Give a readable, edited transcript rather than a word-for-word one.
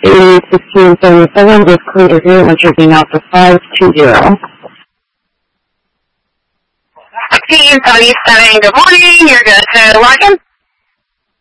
881677 with clear here, entering out for 520. 1677, good morning. You're good to log in.